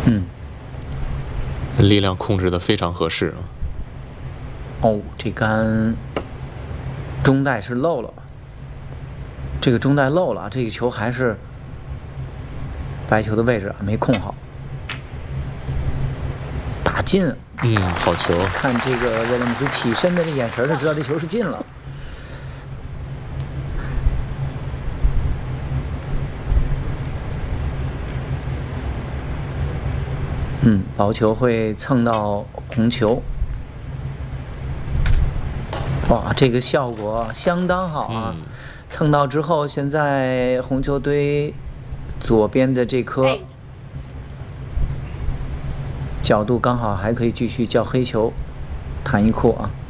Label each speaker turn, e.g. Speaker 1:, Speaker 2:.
Speaker 1: 嗯，
Speaker 2: 力量控制的非常合适啊。
Speaker 1: 哦，这杆中带是漏了，这个中带漏了，这个球还是白球的位置啊，没控好，打进。
Speaker 2: 好球！
Speaker 1: 看这个威廉姆斯起身的这眼神，就知道这球是进了。薄球会蹭到红球。哇，这个效果相当好啊！蹭到之后，现在红球堆左边的这颗角度刚好还可以继续叫黑球，弹一库啊。